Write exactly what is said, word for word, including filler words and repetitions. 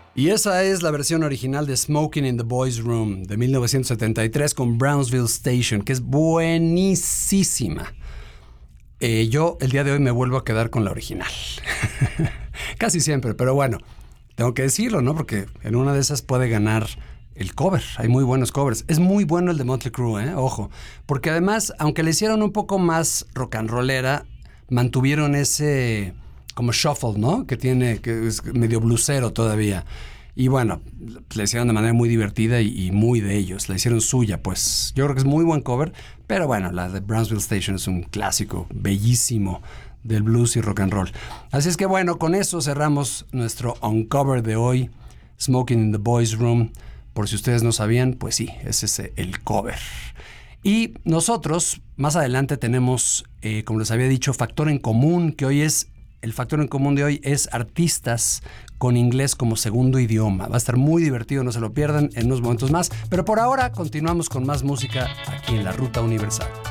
Y esa es la versión original de Smoking in the Boys' Room de mil novecientos setenta y tres con Brownsville Station, que es buenísima. Eh, yo el día de hoy me vuelvo a quedar con la original. Casi siempre, pero bueno, tengo que decirlo, ¿no? Porque en una de esas puede ganar el cover. Hay muy buenos covers. Es muy bueno el de Motley Crue, ¿eh? Ojo. Porque además, aunque le hicieron un poco más rock and rollera, mantuvieron ese como shuffle, ¿no? Que tiene, que es medio blusero todavía. Y bueno, la hicieron de manera muy divertida y, y muy de ellos. La hicieron suya, pues. Yo creo que es muy buen cover. Pero bueno, la de Brownsville Station es un clásico bellísimo del blues y rock and roll. Así es que bueno, con eso cerramos nuestro Uncover de hoy. Smoking in the Boys' Room. Por si ustedes no sabían, pues sí, ese es el cover. Y nosotros, más adelante tenemos, eh, como les había dicho, Factor en Común, que hoy es, el Factor en Común de hoy es artistas con inglés como segundo idioma. Va a estar muy divertido, no se lo pierdan en unos momentos más. Pero por ahora continuamos con más música aquí en La Ruta Universal.